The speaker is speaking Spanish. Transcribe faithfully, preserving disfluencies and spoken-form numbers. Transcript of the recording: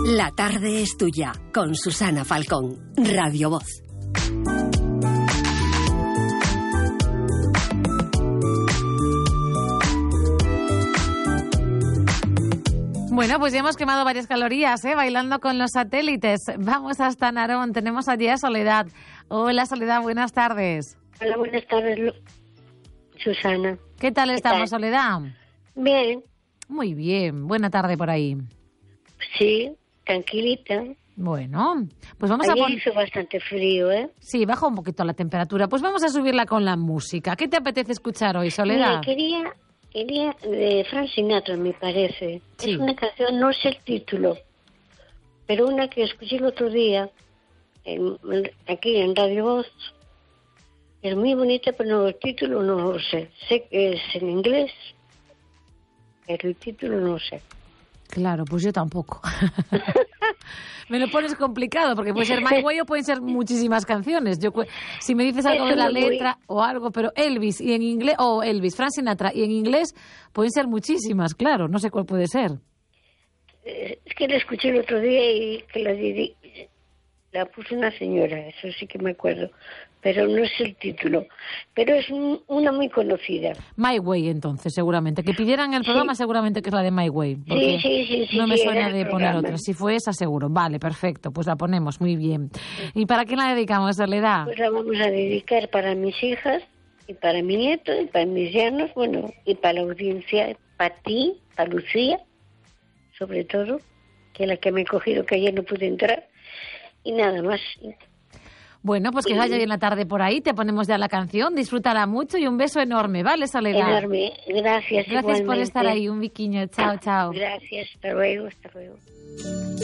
La tarde es tuya, con Susana Falcón, Radio Voz. Bueno, pues ya hemos quemado varias calorías, ¿eh? Bailando con los satélites. Vamos hasta Narón. Tenemos allí a Soledad. Hola, Soledad, buenas tardes. Hola, buenas tardes, Susana. ¿Qué tal ¿Qué estamos, tal? Soledad? Bien. Muy bien. Buena tarde por ahí. Sí, tranquilita. Bueno, pues vamos a Ayer poner... hizo bastante frío, ¿eh? Sí, bajó un poquito la temperatura. Pues vamos a subirla con la música. ¿Qué te apetece escuchar hoy, Soledad? Mira, quería, quería de Frank Sinatra, me parece. Sí. Es una canción, no sé el título, pero una que escuché el otro día, en, aquí en Radio Voz. Es muy bonita, pero no, el título no lo sé. Sé que es en inglés, pero el título no sé. Claro, pues yo tampoco. Me lo pones complicado, porque puede ser My Way o pueden ser muchísimas canciones. Yo, si me dices algo Eso de la es muy- letra o algo, pero Elvis y en inglés, o Elvis, Frank Sinatra y en inglés, pueden ser muchísimas, claro, no sé cuál puede ser. Eh, Es que la escuché el otro día y que la, diri- la puso una señora, eso sí que me acuerdo, pero no es el título. Pero es un- una muy conocida. My Way, entonces, seguramente. Que pidieran el Sí. programa, seguramente que es la de My Way. porque sí, sí, sí, No me sí, suena era el de poner programa. otra. Si fue esa, seguro. Vale, perfecto, pues la ponemos, muy bien. ¿Y para quién la dedicamos, Soledad? Pues la vamos a dedicar para mis hijas y para mi nieto y para mis yernos, bueno, y para la audiencia, para ti, para Lucía, sobre todo, que es la que me he cogido que ayer no pude entrar, y nada más. Bueno, pues que vaya bien la tarde por ahí, te ponemos ya la canción, disfrútala mucho y un beso enorme, ¿vale, Soledad? Enorme, gracias. Gracias por igualmente. estar ahí, un biquiño, chao, chao. Gracias, hasta luego, hasta luego.